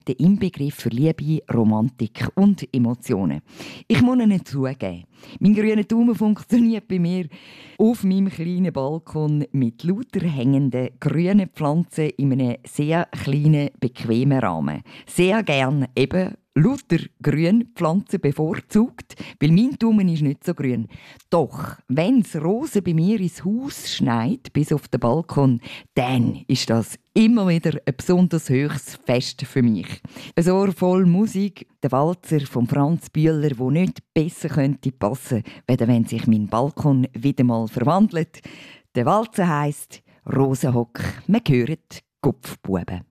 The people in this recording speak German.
der Inbegriff für Liebe, Romantik und Emotionen. Ich muss Ihnen zugeben, mein grüner Daumen funktioniert bei mir auf meinem kleinen Balkon mit lauter hängenden grünen Pflanzen in einem sehr kleinen, bequemen Rahmen. Sehr gern eben lauter grüne Pflanzen bevorzugt, weil mein Daumen ist nicht so grün. Doch, wenn es Rosen bei mir ins Haus schneit, bis auf den Balkon, dann ist das immer wieder ein besonders hohes Fest für mich. Ein Ohr voll Musik, der Walzer von Franz Bühler, wo nicht besser könnte passen, wenn sich mein Balkon wieder mal verwandelt. Der Walzer heisst «Rosenhock», man hört «Kopfbuben».